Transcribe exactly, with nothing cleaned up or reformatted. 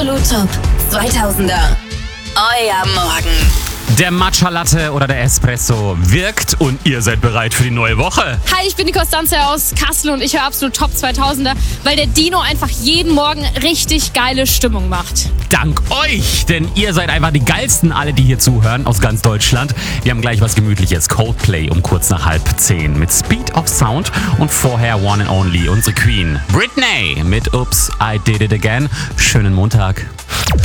Absolut Top zweitausender. Euer Morgen. Der Matcha Latte oder der Espresso wirkt und ihr seid bereit für die neue Woche. Hi, ich bin die Konstanze aus Kassel und ich höre Absolut Top zweitausender, weil der Dino einfach jeden Morgen richtig geile Stimmung macht. Dank euch, denn ihr seid einfach die geilsten, alle, die hier zuhören, aus ganz Deutschland. Wir haben gleich was Gemütliches. Coldplay um kurz nach halb zehn mit Speed of Sound und vorher One and Only, unsere Queen Britney mit Oops, I Did It Again. Schönen Montag.